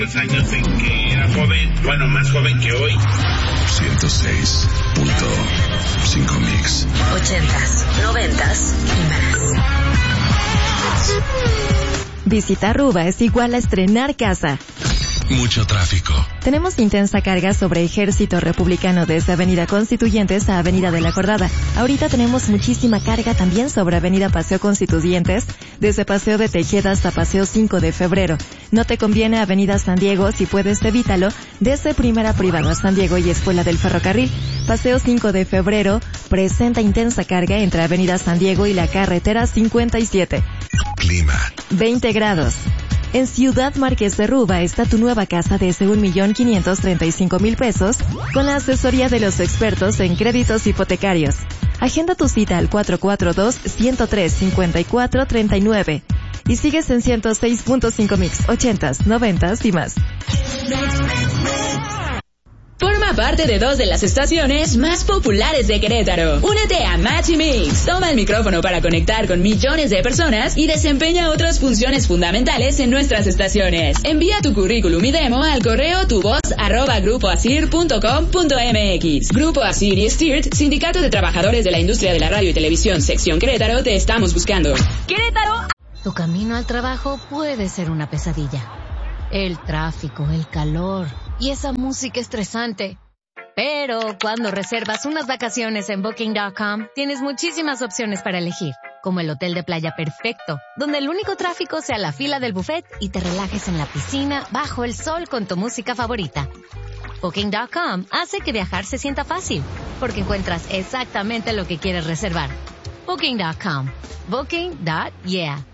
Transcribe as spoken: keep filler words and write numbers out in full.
Los años en que era joven, bueno, más joven que hoy. ciento seis punto cinco Mix. Ochentas, noventas y más. Visitar Ruba es igual a estrenar casa. Mucho tráfico. Tenemos intensa carga sobre Ejército Republicano desde Avenida Constituyentes a Avenida de la Acordada. Ahorita tenemos muchísima carga también sobre Avenida Paseo Constituyentes, desde Paseo de Tejeda hasta Paseo cinco de febrero. No te conviene Avenida San Diego, si puedes evítalo, desde Primera Privada San Diego y Escuela del Ferrocarril. Paseo cinco de febrero presenta intensa carga entre Avenida San Diego y la carretera cincuenta y siete. Clima. veinte grados. En Ciudad Márquez de Ruba está tu nueva casa desde un millón quinientos treinta y cinco mil pesos con la asesoría de los expertos en créditos hipotecarios. Agenda tu cita al cuatro cuatro dos, uno cero tres, cinco cuatro tres nueve y sigues en ciento seis punto cinco Mix, ochentas, noventas y más. Forma parte de dos de las estaciones más populares de Querétaro. Únete a Match y Mix. Toma el micrófono para conectar con millones de personas y desempeña otras funciones fundamentales en nuestras estaciones. Envía tu currículum y demo al correo tuvoz arroba grupoasir punto com punto mx. Grupo Asir y Stirt, Sindicato de Trabajadores de la Industria de la Radio y Televisión, Sección Querétaro, te estamos buscando. ¡Querétaro! Tu camino al trabajo puede ser una pesadilla. El tráfico, el calor y esa música estresante. Pero cuando reservas unas vacaciones en Booking punto com, tienes muchísimas opciones para elegir, como el hotel de playa perfecto, donde el único tráfico sea la fila del buffet y te relajes en la piscina bajo el sol con tu música favorita. Booking punto com hace que viajar se sienta fácil, porque encuentras exactamente lo que quieres reservar. Booking punto com. Booking. Yeah.